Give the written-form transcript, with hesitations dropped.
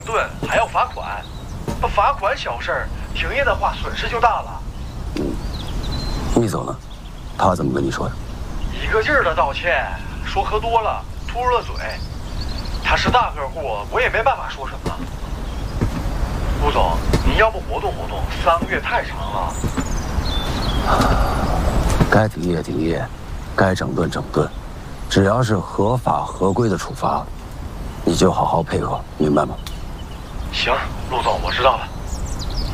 顿还要罚款，罚款小事儿，停业的话损失就大了。 秘总呢？他怎么跟你说的？ 一个劲儿的道歉，说喝多了秃了嘴。他是大客户，我也没办法说什么。陆总，您要不活动活动？3个月太长了。 该停业停业，该整顿整顿，只要是合法合规的处罚，你就好好配合，明白吗？ 行，陆总，我知道了。